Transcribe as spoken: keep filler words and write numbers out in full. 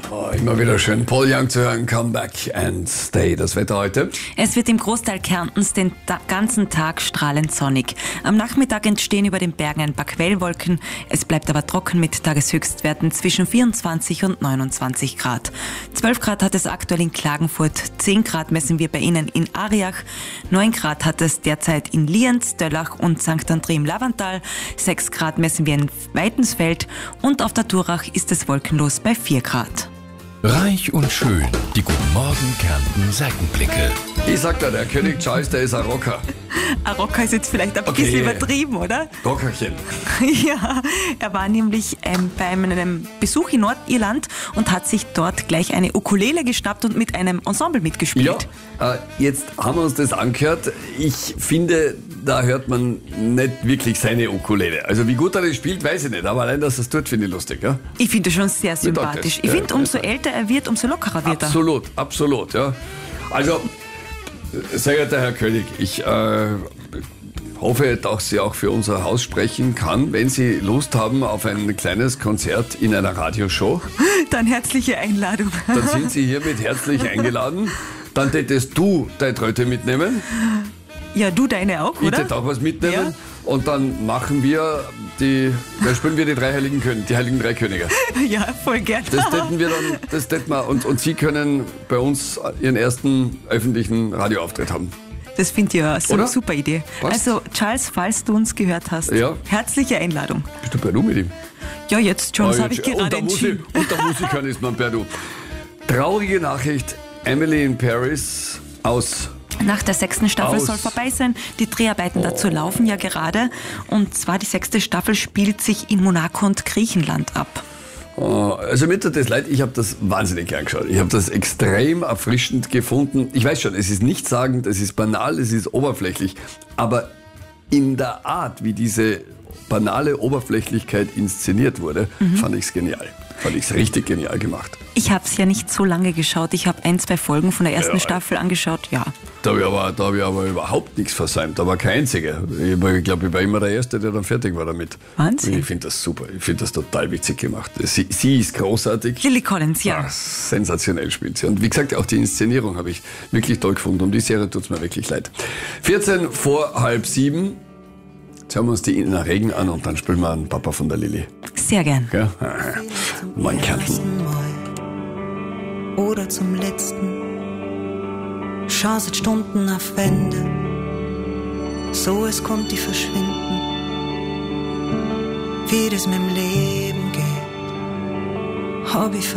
Oh, immer wieder schön Paul Young zu hören. Come back and stay. Das Wetter heute? Es wird im Großteil Kärntens den ta- ganzen Tag strahlend sonnig. Am Nachmittag entstehen über den Bergen ein paar Quellwolken. Es bleibt aber trocken mit Tageshöchstwerten zwischen vierundzwanzig und neunundzwanzig Grad. zwölf Grad hat es aktuell in Klagenfurt, zehn Grad messen wir bei Ihnen in Ariach, neun Grad hat es derzeit in Lienz, Döllach und Sankt André im Lavantal, sechs Grad messen wir in Weitensfeld und auf der Durach ist es wolkenlos bei vier Grad. Reich und schön, die Guten Morgen Kärnten Seitenblicke. Ich sag da, der König Charles, der ist ein Rocker. Ein Rocker ist jetzt vielleicht ein Okay. bisschen übertrieben, oder? Rockerchen. Ja, er war nämlich ähm, bei einem Besuch in Nordirland und hat sich dort gleich eine Ukulele geschnappt und mit einem Ensemble mitgespielt. Ja, äh, jetzt haben wir uns das angehört. Ich finde, da hört man nicht wirklich seine Ukulele. Also wie gut er das spielt, weiß ich nicht. Aber allein, dass er es tut, finde ich lustig. Ja? Ich finde schon sehr Mir taugt sympathisch. das. Ich Ja, finde, umso ja. älter er wird, umso lockerer wird er. Absolut, absolut. Ja. Also, sehr geehrter Herr König, ich äh, hoffe, dass Sie auch für unser Haus sprechen kann, wenn Sie Lust haben auf ein kleines Konzert in einer Radioshow. Dann herzliche Einladung. Dann sind Sie hiermit herzlich eingeladen. Dann tätest du deine Tröte mitnehmen. Ja, du deine auch, Ich oder? tät auch was mitnehmen. Ja. Und dann machen wir die, dann spielen wir die drei heiligen Könige, die heiligen drei Könige. Ja, voll gern. Das täten wir dann, das täten wir, und, und Sie können bei uns Ihren ersten öffentlichen Radioauftritt haben. Das finde ich ja so Oder? eine super Idee. Passt. Also, Charles, falls du uns gehört hast, Ja. herzliche Einladung. Bist du per Du mit ihm? Ja, jetzt schon, das Ah, habe ich jetzt- gerade unter, Musik, entschieden. unter Musikern ist man per Du. Traurige Nachricht, Emily in Paris aus. Nach der sechsten Staffel Aus. soll vorbei sein. Die Dreharbeiten dazu laufen ja gerade. Und zwar die sechste Staffel spielt sich in Monaco und Griechenland ab. Oh, also mir tut das leid, ich habe das wahnsinnig gern geschaut. Ich habe das extrem erfrischend gefunden. Ich weiß schon, es ist nichtssagend, es ist banal, es ist oberflächlich. Aber in der Art, wie diese banale Oberflächlichkeit inszeniert wurde, fand ich es genial. Fand ich es richtig genial gemacht. Ich habe es ja nicht so lange geschaut. Ich habe ein, zwei Folgen von der ersten Ja. Staffel angeschaut. Ja, Da habe ich, aber- da hab ich aber überhaupt nichts versäumt, aber kein einziger. Ich, ich glaube, ich war immer der Erste, der dann fertig war damit. Wahnsinn. Ich finde das super, ich finde das total witzig gemacht. Sie, sie ist großartig. Lily Collins, ja. Ah, sensationell spielt sie. Und wie gesagt, auch die Inszenierung habe ich wirklich toll gefunden. Um die Serie tut es mir wirklich leid. vierzehn vor halb sieben. Jetzt hören wir uns die in der Regen an und dann spielen wir einen Papa von der Lilly. Sehr gern. Gell? Mein Kärnten. ersten Mal oder zum letzten. Schau seit Stunden auf Wände, so es kommt die verschwinden. Wie das mit dem Leben geht, hab ich